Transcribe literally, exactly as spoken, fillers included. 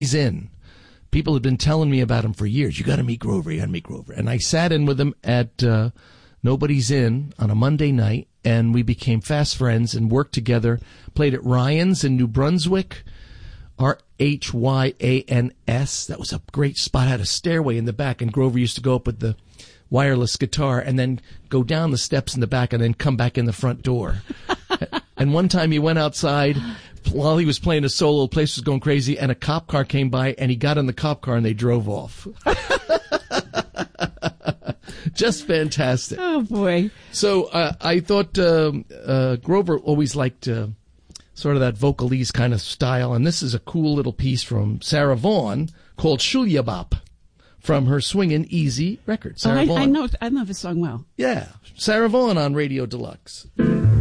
He's in. People had been telling me about him for years. You got to meet Grover. You got to meet Grover. And I sat in with him at uh, Nobody's Inn on a Monday night, and we became fast friends and worked together. Played at Ryan's in New Brunswick, R H Y A N S. That was a great spot. Had a stairway in the back, and Grover used to go up with the wireless guitar and then go down the steps in the back and then come back in the front door. And one time he went outside while he was playing a solo, the place was going crazy, and a cop car came by, and he got in the cop car and they drove off. Just fantastic. Oh, boy. So uh, I thought um, uh, Grover always liked uh, sort of that vocalese kind of style, and this is a cool little piece from Sarah Vaughan called Shulyabop from her Swingin' Easy record. Sarah oh, I, Vaughan. I know, I know the song well. Yeah, Sarah Vaughan on Radio Deluxe.